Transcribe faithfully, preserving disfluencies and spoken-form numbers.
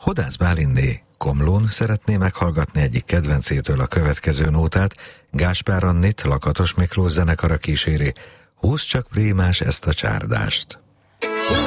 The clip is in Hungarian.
Hodász Bálindé Komlón szeretné meghallgatni egyik kedvencétől a következő nótát, Gáspár Annit Lakatos Miklós zenekara kíséri, húzd csak prémás ezt a csárdást.